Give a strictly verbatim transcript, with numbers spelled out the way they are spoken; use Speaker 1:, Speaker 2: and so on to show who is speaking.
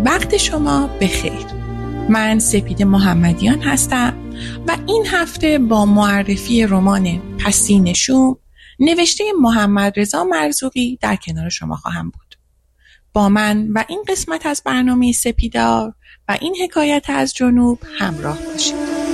Speaker 1: وقت شما بخیر. من سپید محمدیان هستم و این هفته با معرفی رمان پسین شوم نوشته محمد رضا مرزوقی در کنار شما خواهم بود. با من و این قسمت از برنامه سپیدار و این حکایت از جنوب همراه باشید.